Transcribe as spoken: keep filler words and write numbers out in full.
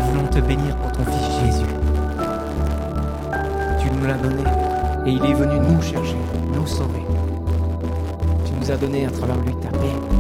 voulons te bénir pour ton Fils Jésus. Tu nous l'as donné et il est venu nous chercher, nous sauver. Tu nous as donné à travers lui ta paix,